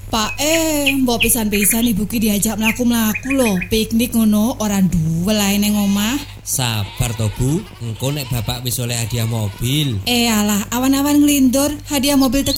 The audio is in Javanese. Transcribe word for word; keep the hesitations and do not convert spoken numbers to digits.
Pak eh, mbok pisan-pisan ibu ki diajak mlaku-mlaku lho, piknik ngono, ora duwe lae ning omah. Sabar to Bu, engko nek bapak wis oleh hadiah mobil. Eh alah, awan-awan nglindur, hadiah mobil teko